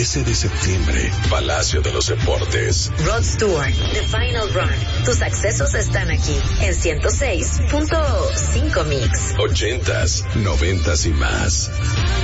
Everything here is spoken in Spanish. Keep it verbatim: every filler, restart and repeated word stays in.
trece de septiembre, Palacio de los Deportes. Rod Stewart, The Final Run. Tus accesos están aquí en ciento seis punto cinco Mix. Ochentas, noventas y más.